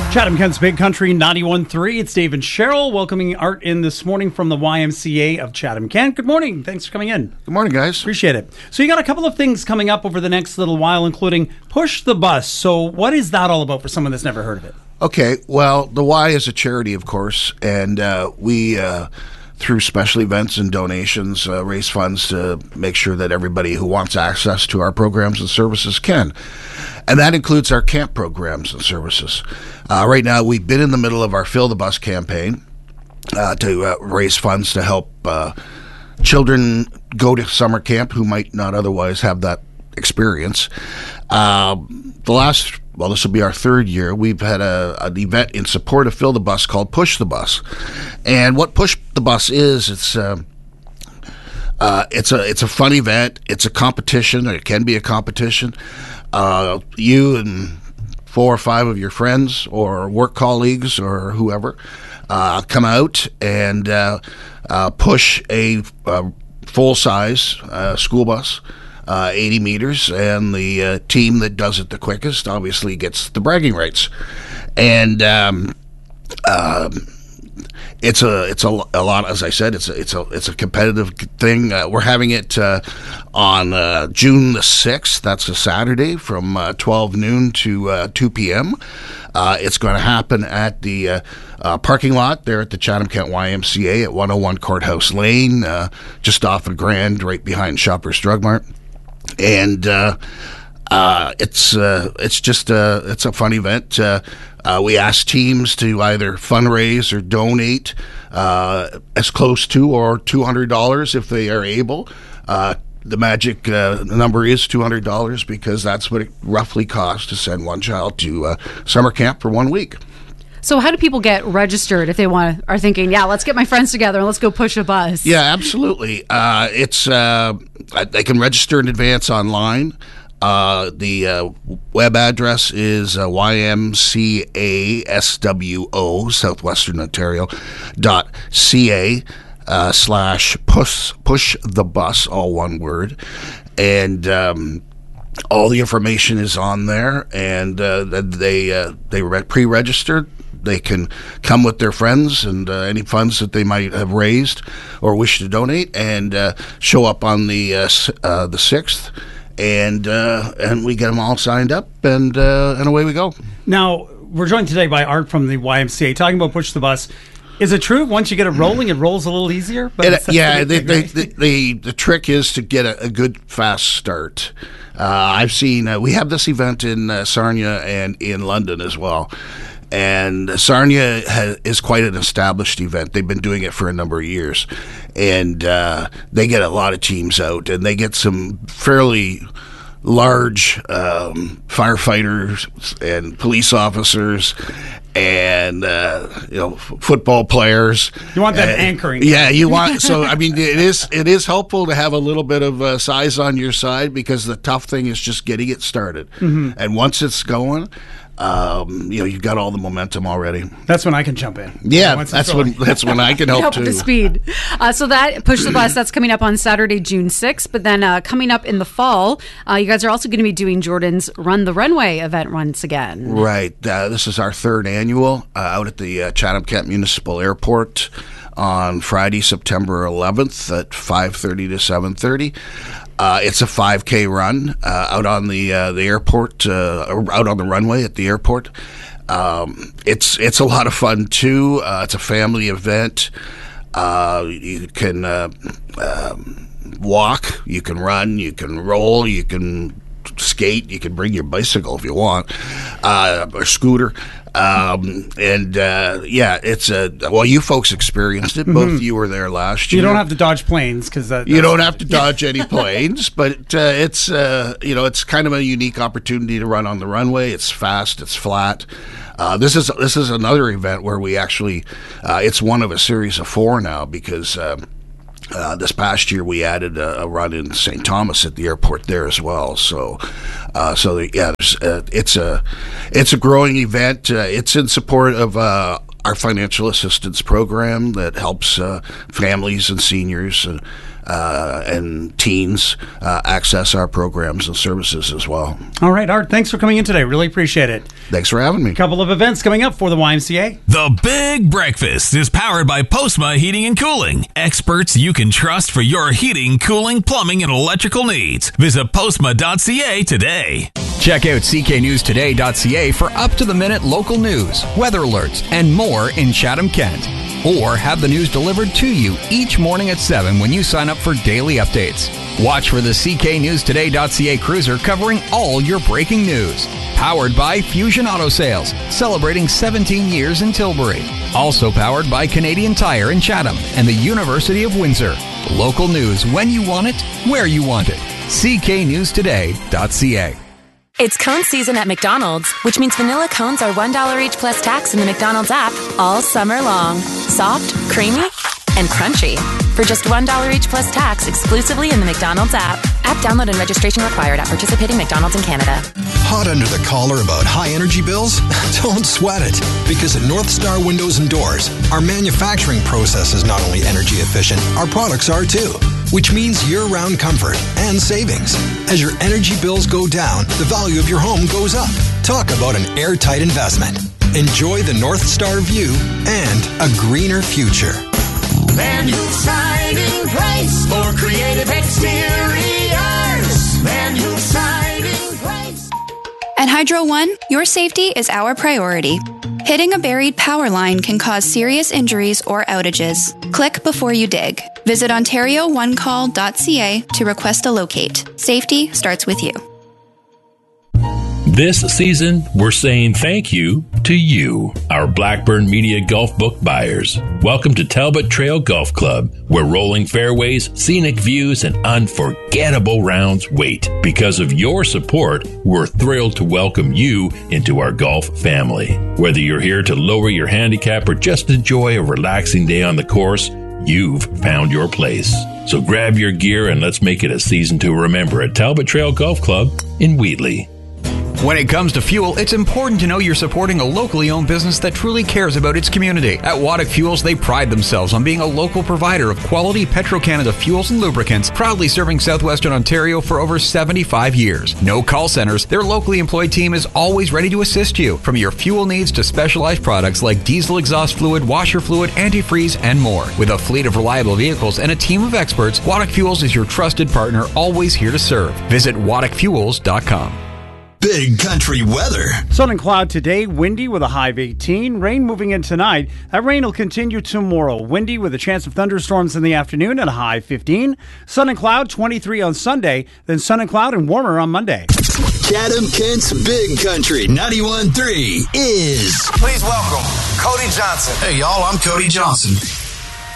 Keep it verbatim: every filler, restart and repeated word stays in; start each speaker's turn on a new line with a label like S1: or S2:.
S1: Chatham-Kent's Big Country ninety-one point three. It's Dave and Cheryl welcoming Art in this morning from the Y M C A of Chatham-Kent. Good morning. Thanks for coming in.
S2: Good morning, guys.
S1: Appreciate it. So you got a couple of things coming up over the next little while, including Push the Bus. So what is that all about for someone that's never heard of it?
S2: Okay, well, the Y is a charity, of course, and uh, we, uh, through special events and donations, uh, raise funds to make sure that everybody who wants access to our programs and services can. And that includes our camp programs and services. Uh, right now, we've been in the middle of our Fill the Bus campaign uh, to uh, raise funds to help uh, children go to summer camp who might not otherwise have that experience. Uh, the last, well, this will be our third year, we've had a, an event in support of Fill the Bus called Push the Bus. And what Push the Bus is, it's... Uh, Uh, it's a it's a fun event. It's a competition, or it can be a competition. Uh, you and four or five of your friends or work colleagues or whoever uh, come out and uh, uh, push a, a full-size uh, school bus, uh, eighty meters, and the uh, team that does it the quickest obviously gets the bragging rights. And um, um, It's a it's a, a lot, as I said. It's a it's a it's a competitive thing. Uh, we're having it uh, on uh, June the sixth. That's a Saturday from uh, twelve noon to uh, two p.m. Uh, it's going to happen at the uh, uh, parking lot there at the Chatham-Kent Y M C A at one oh one Courthouse Lane, uh, just off of Grand, right behind Shoppers Drug Mart, and. Uh, Uh, it's uh, it's just uh, it's a fun event. Uh, uh, we ask teams to either fundraise or donate uh, as close to or two hundred dollars if they are able. Uh, the magic uh, number is two hundred dollars because that's what it roughly costs to send one child to uh, summer camp for one week.
S3: So how do people get registered if they want are thinking, yeah, let's get my friends together and let's go push a bus?
S2: Yeah, absolutely. Uh, it's uh, they can register in advance online. Uh, the uh, web address is uh, Y M C A S W O, Southwestern Ontario, dot C-A uh, slash push, push the bus, all one word. And um, all the information is on there, and uh, they, uh, they re- pre-registered. They can come with their friends and uh, any funds that they might have raised or wish to donate, and uh, show up on the uh, uh, the sixth. And uh, and we get them all signed up, and uh, and away we go.
S1: Now, we're joined today by Art from the Y M C A, talking about Push the Bus. Is it true once you get it rolling, it rolls a little easier? But
S2: it, yeah, the, the, the, the, the trick is to get a, a good, fast start. Uh, I've seen, uh, we have this event in uh, Sarnia and in London as well. And Sarnia has, is quite an established event. They've been doing it for a number of years. And uh, they get a lot of teams out, and they get some fairly large um, firefighters and police officers and uh, you know, f- football players.
S1: You want that
S2: uh,
S1: anchoring.
S2: Yeah, you want. So I mean, it is it is helpful to have a little bit of uh, size on your side, because the tough thing is just getting it started. Mm-hmm. And once it's going, um, you know, you've got all the momentum already.
S1: That's when I can jump in.
S2: Yeah, that's when that's when I can help,
S3: help
S2: too.
S3: to speed. Uh, so that Push the Bus, that's coming up on Saturday, June sixth. But then uh, coming up in the fall, uh, you guys are also going to be doing Jordan's Run the Runway event once again.
S2: Right. Uh, this is our third annual uh, out at the uh, Chatham-Kent Municipal Airport on Friday, September eleventh at five thirty to seven thirty. Uh, it's a five K run uh, out on the uh, the airport, uh, out on the runway at the airport. Um, it's it's a lot of fun too. Uh, it's a family event. Uh, you can uh, um, walk, you can run, you can roll, you can skate, you can bring your bicycle if you want, uh, or scooter. Um, and uh, yeah, it's a well. You folks experienced it. Both mm-hmm. you were there last year.
S1: You don't have to dodge planes because
S2: you don't have to dodge any planes. But uh, it's uh, you know it's kind of a unique opportunity to run on the runway. It's fast. It's flat. Uh, this is this is another event where we actually uh, it's one of a series of four now, because. Uh, Uh, this past year, we added a, a run in Saint Thomas at the airport there as well. So, uh, so the, yeah, uh, it's a it's a growing event. Uh, it's in support of uh, our financial assistance program that helps uh, families and seniors uh, uh, and teens uh, access our programs and services as well.
S1: All right, Art, thanks for coming in today. Really appreciate it.
S2: Thanks for having me.
S1: A couple of events coming up for the Y M C A.
S4: The Big Breakfast is powered by Postma Heating and Cooling. Experts you can trust for your heating, cooling, plumbing, and electrical needs. Visit postma dot c a today.
S5: Check out c k news today dot c a for up-to-the-minute local news, weather alerts, and more in Chatham-Kent. Or have the news delivered to you each morning at seven when you sign up for daily updates. Watch for the c k news today dot c a cruiser covering all your breaking news. Powered by Fusion Auto Sales, celebrating seventeen years in Tilbury. Also powered by Canadian Tire in Chatham and the University of Windsor. Local news when you want it, where you want it. c k news today dot c a.
S6: It's cone season at McDonald's, which means vanilla cones are one dollar each plus tax in the McDonald's app all summer long. Soft, creamy, and crunchy. For just one dollar each plus tax exclusively in the McDonald's app. App download and registration required at participating McDonald's in Canada.
S7: Hot under the collar about high energy bills? Don't sweat it, because at North Star Windows and Doors, our manufacturing process is not only energy efficient, our products are too. Which means year-round comfort and savings. As your energy bills go down, the value of your home goes up. Talk about an airtight investment. Enjoy the North Star view and a greener future.
S8: Van Hook Siding Price for creative exteriors. Van Hook Siding Price.
S9: At Hydro One, your safety is our priority. Hitting a buried power line can cause serious injuries or outages. Click before you dig. Visit ontario one call dot c a to request a locate. Safety starts with you.
S10: This season, we're saying thank you to you, our Blackburn Media Golf book buyers. Welcome to Talbot Trail Golf Club, where rolling fairways, scenic views, and unforgettable rounds wait. Because of your support, we're thrilled to welcome you into our golf family. Whether you're here to lower your handicap or just enjoy a relaxing day on the course, you've found your place. So grab your gear and let's make it a season to remember at Talbot Trail Golf Club in Wheatley.
S5: When it comes to fuel, it's important to know you're supporting a locally owned business that truly cares about its community. At Waddick Fuels, they pride themselves on being a local provider of quality Petro-Canada fuels and lubricants, proudly serving southwestern Ontario for over seventy-five years. No call centers, their locally employed team is always ready to assist you, from your fuel needs to specialized products like diesel exhaust fluid, washer fluid, antifreeze, and more. With a fleet of reliable vehicles and a team of experts, Waddick Fuels is your trusted partner, always here to serve. Visit waddick fuels dot com.
S7: Big country weather.
S1: Sun and cloud today, windy with a high of eighteen. Rain moving in tonight. That rain will continue tomorrow. Windy with a chance of thunderstorms in the afternoon and a high of fifteen. Sun and cloud, twenty-three on Sunday. Then sun and cloud and warmer on Monday.
S7: Chatham-Kent's Big Country ninety-one point three is...
S11: Please welcome Cody Johnson.
S12: Hey, y'all, I'm Cody Johnson.